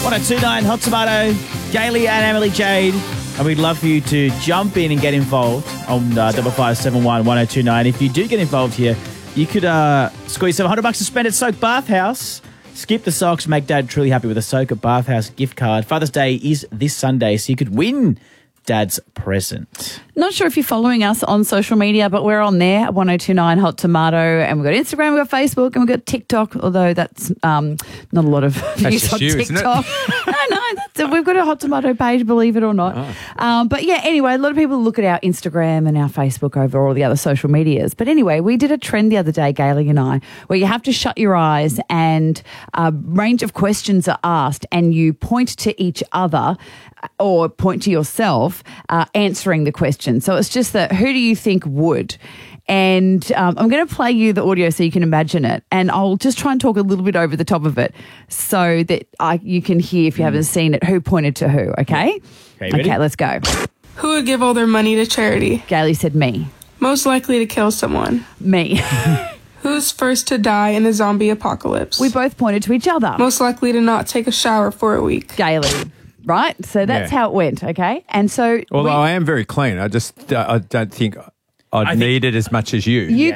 1029 Hot Tomato, Gailey and Emily Jade. And we'd love for you to jump in and get involved on 5571 1029. If you do get involved here, you could score yourself $100 to spend at Soak Bathhouse. Skip the socks, make Dad truly happy with a Soak at Bathhouse gift card. Father's Day is this Sunday, so you could win Dad's present. Not sure if you're following us on social media, but we're on there at 1029 Hot Tomato, and we've got Instagram, we've got Facebook, and we've got TikTok, although that's not a lot of views on TikTok. No, we've got a Hot Tomato page, believe it or not. Oh. But yeah, anyway, a lot of people look at our Instagram and our Facebook over all the other social medias. But anyway, we did a trend the other day, Gailey and I, where you have to shut your eyes and a range of questions are asked and you point to each other or point to yourself answering the question. So it's just that, who do you think would? And I'm going to play you the audio so you can imagine it. And I'll just try and talk a little bit over the top of it so that you can hear, if you haven't seen it, who pointed to who, okay? Okay, let's go. Who would give all their money to charity? Gailey said me. Most likely to kill someone? Me. Who's first to die in a zombie apocalypse? We both pointed to each other. Most likely to not take a shower for a week? Gailey. Right? So that's how it went, okay? And so... Although I am very clean. I don't think I'd need it as much as you. You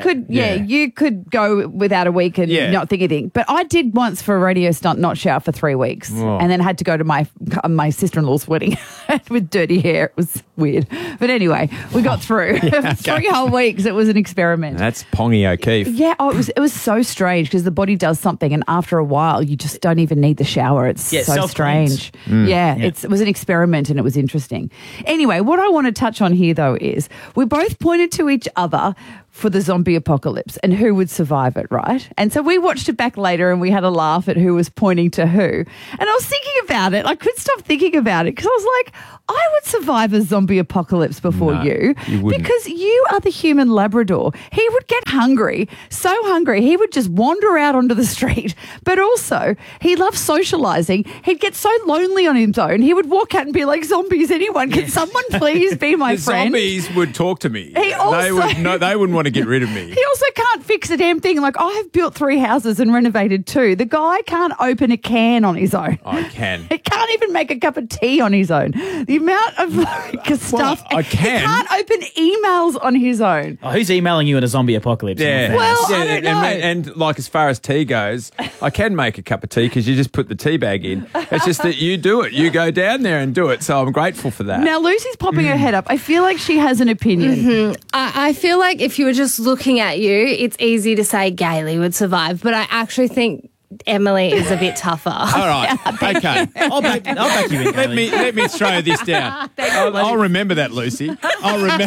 could go without a week and not think anything. But I did once for a radio stunt not shower for 3 weeks and then had to go to my sister-in-law's wedding with dirty hair. It was weird. But anyway, we got through. 3 whole weeks. It was an experiment. That's Pongy O'Keefe. Yeah, it was so strange because the body does something and after a while you just don't even need the shower. It's so strange. It was an experiment and it was interesting. Anyway, what I want to touch on here though is we both pointed to each other for the zombie apocalypse and who would survive it, right? And so we watched it back later and we had a laugh at who was pointing to who. And I was thinking about it. I couldn't stop thinking about it because I was like, I would survive a zombie apocalypse before you because you are the human Labrador. He would get hungry, so hungry, he would just wander out onto the street. But also, he loves socialising. He'd get so lonely on his own, he would walk out and be like, zombies, anyone, can someone please be my friend? Zombies would talk to me. They wouldn't want to get rid of me. He also can't fix a damn thing. Like, I have built 3 houses and renovated 2. The guy can't open a can on his own. I can. He can't even make a cup of tea on his own. The amount of stuff. I can. He can't open emails on his own. Oh, who's emailing you in a zombie apocalypse? Yeah. Well, I don't know. And like as far as tea goes, I can make a cup of tea because you just put the tea bag in. It's just that you do it. You go down there and do it. So I'm grateful for that. Now, Lucy's popping her head up. I feel like she has an opinion. Mm-hmm. I feel like if you were just looking at you, it's easy to say Gailey would survive, but I actually think Emily is a bit tougher. All right. Okay. I'll back you in, Gailey. Let me throw this down. I'll remember that, Lucy. I'll remember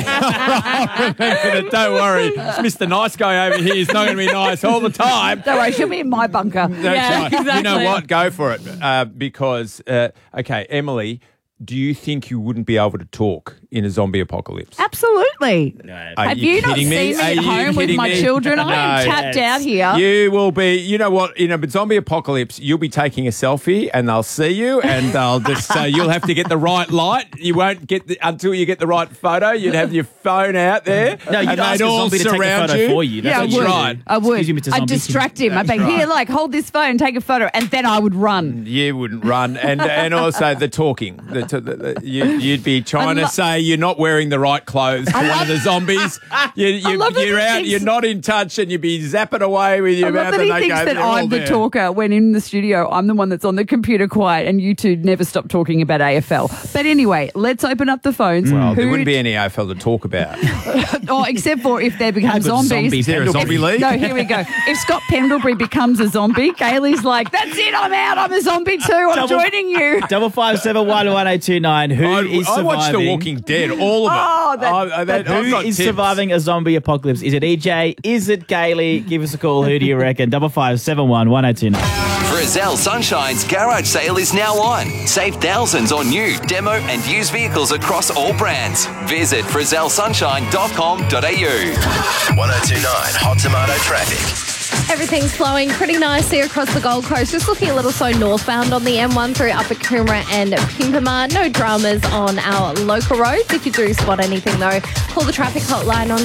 that. Don't worry. Mr. Nice Guy over here is not going to be nice all the time. Don't worry, she'll be in my bunker. That's right. Exactly. You know what? Go for it. Because, Emily, do you think you wouldn't be able to talk in a zombie apocalypse? Absolutely. No. Have you not seen me at home with my children? I am tapped out here. You will be, you know what, in a zombie apocalypse, you'll be taking a selfie and they'll see you and they'll just, so you'll have to get the right light. You won't get until you get the right photo. You'd have your phone out there. No, you'd ask a zombie to take a photo for you. That's right. I would. Excuse me, Mr. I'd Zombie. distract him. I'd be here, like, hold this phone, take a photo, and then I would run. You wouldn't run. And also the talking. You'd be trying to say you're not wearing the right clothes for one of the zombies. You're out, you're not in touch, and you'd be zapping away with your mouth. But he thinks that I'm the talker when in the studio I'm the one that's on the computer quiet and you two never stop talking about AFL. But anyway, let's open up the phones. Well, there wouldn't be any AFL to talk about. Except for if they become zombies. Is there a zombie league? No, here we go. If Scott Pendlebury becomes a zombie, Gailey's like, that's it, I'm out, I'm a zombie too, I'm joining you. 5571 1029. Who is surviving? I watched The Walking Dead, all of it. Who is surviving a zombie apocalypse? Is it EJ? Is it Gailey? Give us a call. Who do you reckon? 5571 1029. Frizzell Sunshine's garage sale is now on. Save thousands on new, demo and used vehicles across all brands. Visit frizzellsunshine.com.au. 1029 Hot Tomato Traffic. Everything's flowing pretty nicely across the Gold Coast. Just looking a little slow northbound on the M1 through Upper Coomera and Pimpama. No dramas on our local roads. If you do spot anything, though, call the traffic hotline on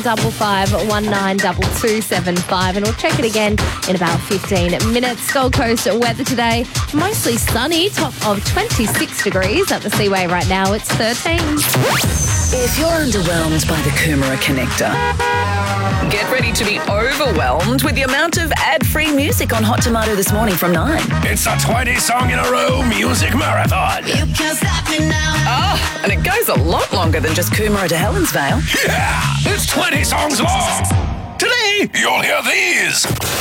55192275 and we'll check it again in about 15 minutes. Gold Coast weather today, mostly sunny, top of 26 degrees. At the Seaway right now, it's 13. If you're underwhelmed by the Coomera Connector, get ready to be overwhelmed with the amount of ad-free music on Hot Tomato this morning from 9. It's a 20-song-in-a-row music marathon. You can't stop me now. Oh, and it goes a lot longer than just Coomera to Helensvale. Yeah, it's 20 songs long. Today, you'll hear these.